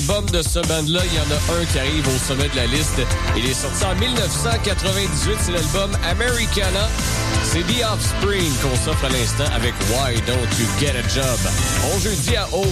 albums de ce band-là. Il y en a un qui arrive au sommet de la liste. Il est sorti en 1998. C'est l'album Americana. C'est The Offspring qu'on s'offre à l'instant avec Why Don't You Get a Job. Bon jeudi à